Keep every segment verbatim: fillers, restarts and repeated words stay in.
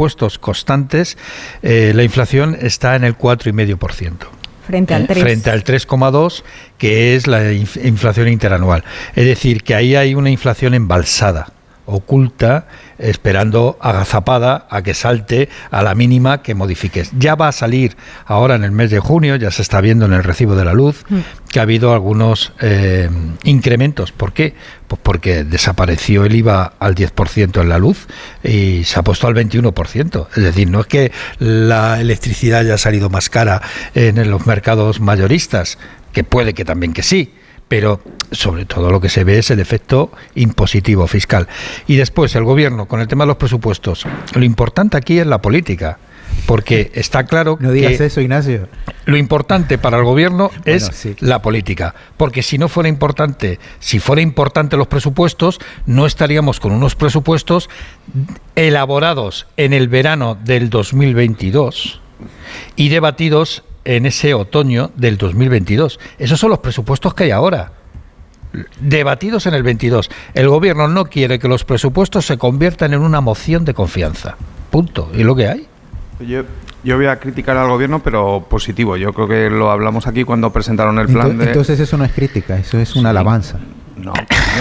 presupuestos constantes, eh, la inflación está en el cuatro coma cinco por ciento. Frente al tres. Eh, frente al tres coma dos, que es la inf- inflación interanual. Es decir, que ahí hay una inflación embalsada, oculta, esperando agazapada a que salte a la mínima que modifiques. Ya va a salir ahora en el mes de junio, ya se está viendo en el recibo de la luz, mm. que ha habido algunos eh, incrementos. ¿Por qué? Pues porque desapareció el I V A al diez por ciento en la luz y se ha puesto al veintiuno por ciento. Es decir, no es que la electricidad haya salido más cara en los mercados mayoristas, que puede que también que sí, pero sobre todo lo que se ve es el efecto impositivo fiscal. Y después el gobierno, con el tema de los presupuestos, lo importante aquí es la política, porque está claro no digas que eso, Ignacio. Lo importante para el gobierno es bueno, sí. la política, porque si no fuera importante, si fuera importante los presupuestos, no estaríamos con unos presupuestos elaborados en el verano del dos mil veintidós y debatidos en ese otoño del dos mil veintidós. Esos son los presupuestos que hay ahora, debatidos en el veintidós. El gobierno no quiere que los presupuestos se conviertan en una moción de confianza. Punto. ¿Y lo que hay? Yo, yo voy a criticar al gobierno, pero positivo. Yo creo que lo hablamos aquí cuando presentaron el plan entonces, de... Entonces eso no es crítica, eso es una sí. alabanza. No,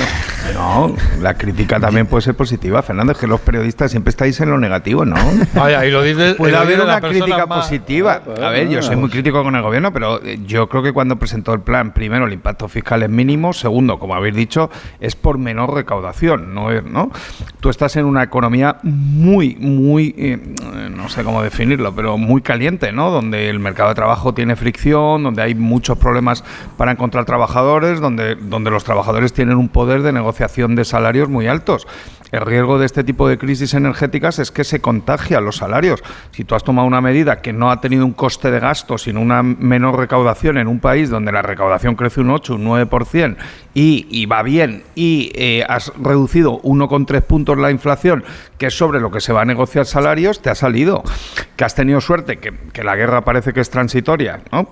no, la crítica también puede ser positiva, Fernando, es que los periodistas siempre estáis en lo negativo, ¿no? Ay, ahí lo dice, puede lo haber dice una crítica más... positiva. A ver, yo soy muy crítico con el gobierno, pero yo creo que cuando presentó el plan, primero, el impacto fiscal es mínimo, segundo, como habéis dicho, es por menor recaudación, ¿no? es, ¿no? Tú estás en una economía muy, muy, eh, no sé cómo definirlo, pero muy caliente, ¿no? Donde el mercado de trabajo tiene fricción, donde hay muchos problemas para encontrar trabajadores, donde, donde los trabajadores tienen un poder de negociación de salarios muy altos. El riesgo de este tipo de crisis energéticas es que se contagian los salarios. Si tú has tomado una medida que no ha tenido un coste de gasto, sino una menor recaudación en un país donde la recaudación crece un ocho, un nueve por ciento y, y va bien, y eh, has reducido uno coma tres puntos la inflación, que es sobre lo que se va a negociar salarios, te ha salido. Que has tenido suerte, que, que la guerra parece que es transitoria, ¿no?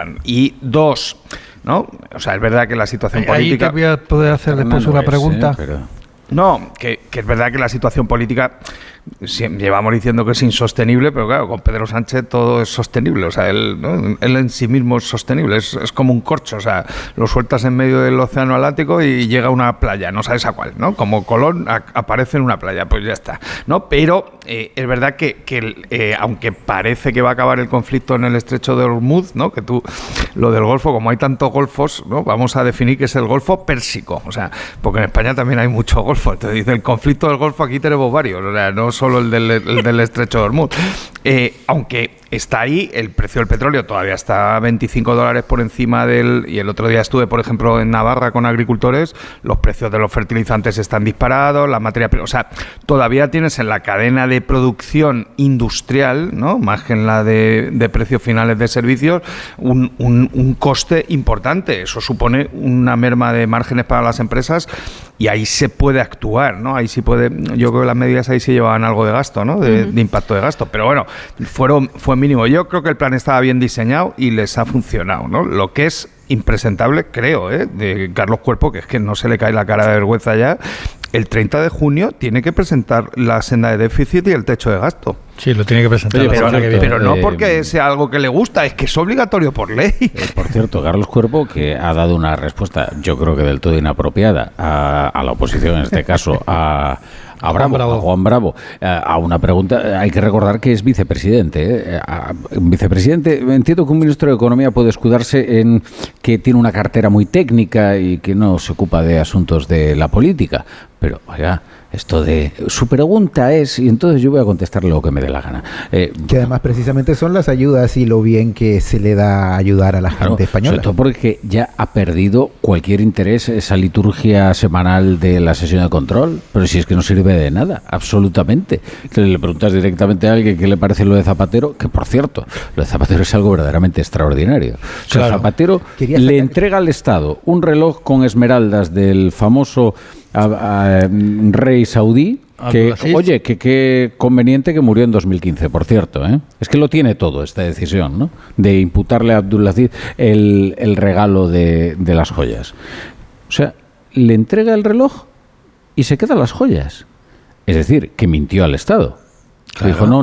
Y dos... ¿no? O sea, es verdad que la situación ahí política... Ahí te voy a poder hacer después una pregunta. Es, ¿eh? Pero... No, que, que es verdad que la situación política... Sí, llevamos diciendo que es insostenible, pero claro, con Pedro Sánchez todo es sostenible, o sea, él, ¿no? él en sí mismo es sostenible, es, es como un corcho, o sea, lo sueltas en medio del océano Atlántico y llega a una playa, no sabes a cuál, ¿no? Como Colón a, aparece en una playa, pues ya está, ¿no? Pero eh, es verdad que, que eh, aunque parece que va a acabar el conflicto en el estrecho de Hormuz, ¿no? Que tú, lo del Golfo, como hay tantos golfos, ¿no? Vamos a definir que es el Golfo Pérsico, o sea, porque en España también hay mucho Golfo, entonces dice el conflicto del Golfo, aquí tenemos varios, o sea, no solo el del, el del estrecho de Hormuz. Eh, aunque está ahí, el precio del petróleo todavía está a veinticinco dólares por encima del... Y el otro día estuve, por ejemplo, en Navarra con agricultores, los precios de los fertilizantes están disparados, la materia prima... O sea, todavía tienes en la cadena de producción industrial, ¿no? Más que en la de, de precios finales de servicios, un, un, un coste importante. Eso supone una merma de márgenes para las empresas y ahí se puede actuar, ¿no? Ahí sí puede... Yo creo que las medidas ahí sí llevaban algo de gasto, ¿no? De, uh-huh. de impacto de gasto. Pero bueno, fueron, fue mínimo. Yo creo que el plan estaba bien diseñado y les ha funcionado, ¿no? Lo que es impresentable, creo, ¿eh? De Carlos Cuerpo, que es que no se le cae la cara de vergüenza ya, el treinta de junio tiene que presentar la senda de déficit y el techo de gasto. Sí, lo tiene que presentar. Oye, pero, que pero no eh, porque sea algo que le gusta, es que es obligatorio por ley. Eh, por cierto, Carlos Cuerpo, que ha dado una respuesta, yo creo que del todo inapropiada, a, a la oposición, en este caso, a... A, Bravo, Bravo. a Juan Bravo, a una pregunta. Hay que recordar que es vicepresidente. ¿eh? A, vicepresidente, entiendo que un ministro de Economía puede escudarse en que tiene una cartera muy técnica y que no se ocupa de asuntos de la política. Pero, oiga, esto de... Su pregunta es, y entonces yo voy a contestarle lo que me dé la gana. Eh, que además precisamente son las ayudas y lo bien que se le da a ayudar a la gente claro, española. Sobre todo porque ya ha perdido cualquier interés esa liturgia semanal de la sesión de control, pero si es que no sirve de nada, absolutamente. Que le preguntas directamente a alguien qué le parece lo de Zapatero, que por cierto, lo de Zapatero es algo verdaderamente extraordinario. O sea, claro. Zapatero Quería le entrega al Estado un reloj con esmeraldas del famoso a, a, rey saudí, que, oye, que qué conveniente que murió en dos mil quince, por cierto, ¿eh? Es que lo tiene todo esta decisión, ¿no? De imputarle a Abdulaziz el, el regalo de, de las joyas. O sea, le entrega el reloj y se quedan las joyas. Es decir, que mintió al Estado. Claro. Dijo, no,